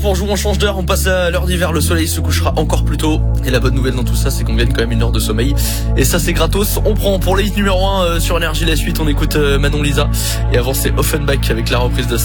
Bonjour, on change d'heure, on passe à l'heure d'hiver, le soleil se couchera encore plus tôt. Et la bonne nouvelle dans tout ça, c'est qu'on gagne quand même une heure de sommeil. Et ça, c'est gratos. On prend pour le hit numéro 1 sur Énergie la suite, on écoute Manon Lisa. Et avant, c'est Offenbach avec la reprise de